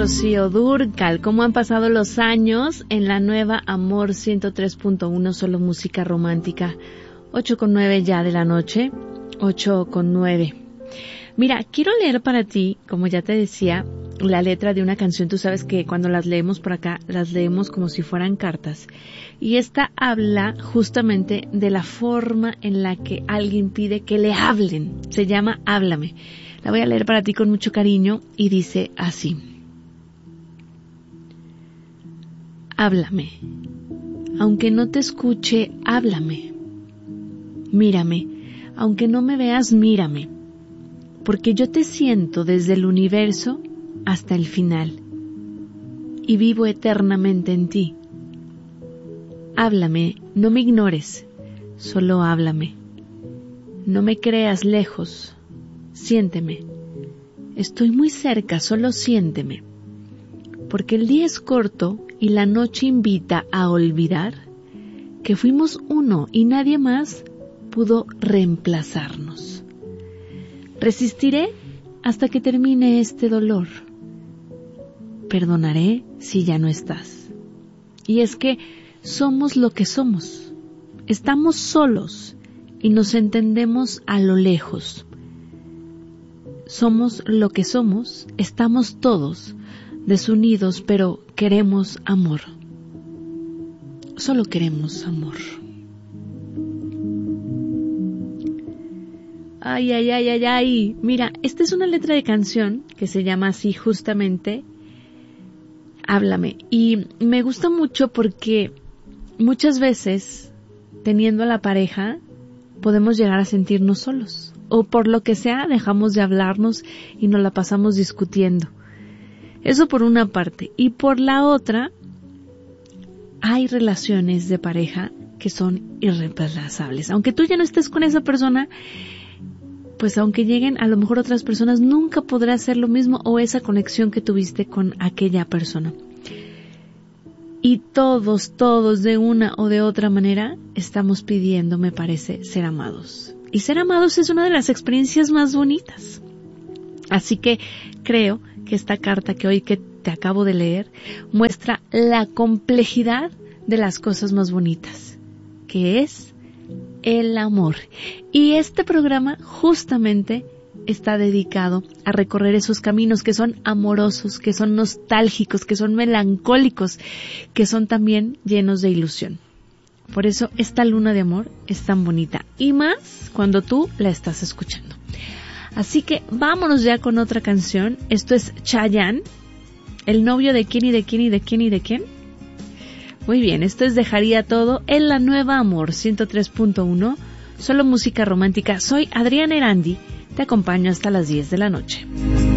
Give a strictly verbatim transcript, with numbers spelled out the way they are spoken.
Rocío Dúrcal. ¿Cómo han pasado los años en la nueva Amor ciento tres punto uno, solo música romántica? ocho con nueve ya de la noche, ocho con nueve. Mira, quiero leer para ti, como ya te decía, la letra de una canción. Tú sabes que cuando las leemos por acá, las leemos como si fueran cartas. Y esta habla justamente de la forma en la que alguien pide que le hablen. Se llama Háblame. La voy a leer para ti con mucho cariño y dice así. Háblame. Aunque no te escuche, háblame. Mírame. Aunque no me veas, mírame. Porque yo te siento desde el universo hasta el final. Y vivo eternamente en ti. Háblame, no me ignores. Solo háblame. No me creas lejos. Siénteme. Estoy muy cerca, solo siénteme. Porque el día es corto y la noche invita a olvidar que fuimos uno y nadie más pudo reemplazarnos. Resistiré hasta que termine este dolor. Perdonaré si ya no estás. Y es que somos lo que somos. Estamos solos y nos entendemos a lo lejos. Somos lo que somos, estamos todos desunidos, pero queremos amor. Solo queremos amor. Ay, ay, ay, ay, ay. Mira, esta es una letra de canción que se llama así justamente, Háblame. Y me gusta mucho porque muchas veces, teniendo a la pareja, podemos llegar a sentirnos solos. O por lo que sea, dejamos de hablarnos y nos la pasamos discutiendo. Eso por una parte. Y por la otra, hay relaciones de pareja que son irreemplazables. Aunque tú ya no estés con esa persona, pues aunque lleguen a lo mejor otras personas, nunca podrás hacer lo mismo o esa conexión que tuviste con aquella persona. Y todos, todos de una o de otra manera estamos pidiendo, me parece, ser amados. Y ser amados es una de las experiencias más bonitas. Así que creo que esta carta que hoy que te acabo de leer muestra la complejidad de las cosas más bonitas, que es el amor. Y este programa justamente está dedicado a recorrer esos caminos que son amorosos, que son nostálgicos, que son melancólicos, que son también llenos de ilusión. Por eso esta luna de amor es tan bonita, y más cuando tú la estás escuchando. Así que vámonos ya con otra canción. Esto es Chayanne, el novio de quién y de quién y de quién y de quién. Muy bien, esto es Dejaría Todo en la nueva Amor ciento tres punto uno, solo música romántica. Soy Adriana Erandi, te acompaño hasta las diez de la noche.